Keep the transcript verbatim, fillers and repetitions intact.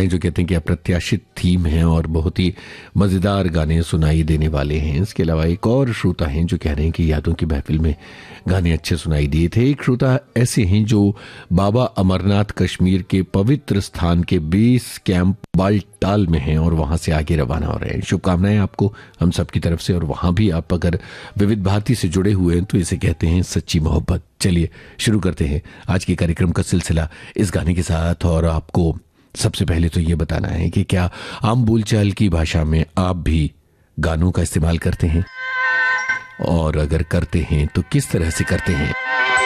गाने जो कहते हैं कि अप्रत्याशित थीम हैं और बहुत ही मज़ेदार गाने सुनाई देने वाले हैं। इसके अलावा एक और श्रोता हैं जो कह रहे हैं कि यादों की महफिल में गाने अच्छे सुनाई दिए थे। एक श्रोता ऐसे हैं जो बाबा अमरनाथ कश्मीर के पवित्र स्थान के बेस कैंप बालटाल में हैं और वहां से आगे रवाना हो रहे हैं। शुभकामनाएं आपको हम सब की तरफ से। और वहां भी आप अगर विविध भारती से जुड़े हुए हैं तो इसे कहते हैं सच्ची मोहब्बत। चलिए शुरू करते हैं आज के कार्यक्रम का सिलसिला इस गाने के साथ। और आपको सबसे पहले तो ये बताना है कि क्या आम बोलचाल की भाषा में आप भी गानों का इस्तेमाल करते हैं, और अगर करते हैं तो किस तरह से करते हैं।